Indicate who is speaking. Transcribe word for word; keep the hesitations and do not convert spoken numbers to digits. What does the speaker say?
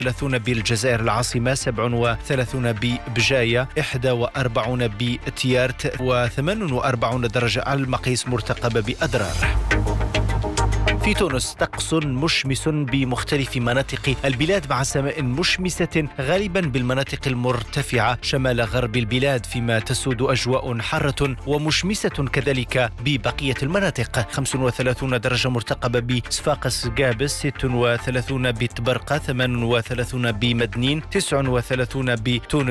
Speaker 1: ثلاثون بالجزائر العاصمة، سبع وثلاثون ببجاية، إحدى وأربعون بتيارت، وثمان وأربعين درجة على المقياس مرتقبة بأدرار. في تونس طقس مشمس بمختلف مناطق البلاد مع سماء مشمسة غالبا بالمناطق المرتفعة شمال غرب البلاد، فيما تسود أجواء حارة ومشمسة كذلك ببقية المناطق. خمس وثلاثين درجة مرتقبة بصفاقس قابس، ست وثلاثين بتبرقة، ثمان وثلاثين بمدنين، تسع وثلاثين بتونس